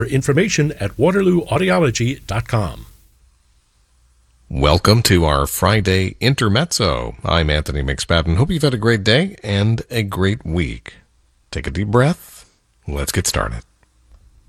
Information at waterlooaudiology.com. Welcome to our Friday Intermezzo. I'm Anthony McSpadden. Hope you've had a great day and a great week. Take a deep breath. Let's get started.